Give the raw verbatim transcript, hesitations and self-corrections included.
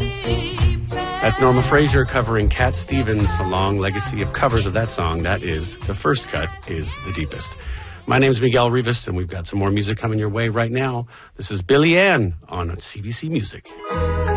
That's Norma Fraser covering Cat Stevens, a long legacy of covers of that song. That is, the first cut is the deepest. My name's Miguel Rivas, and we've got some more music coming your way right now. This is Billy Ann on C B C Music.